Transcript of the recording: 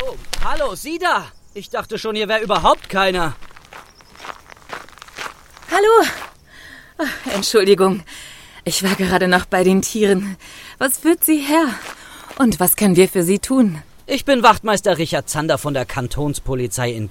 Oh, hallo, Sie da? Ich dachte schon, hier wäre überhaupt keiner. Hallo. Oh, Entschuldigung, ich war gerade noch bei den Tieren. Was führt Sie her? Und was können wir für Sie tun? Ich bin Wachtmeister Richard Zander von der Kantonspolizei in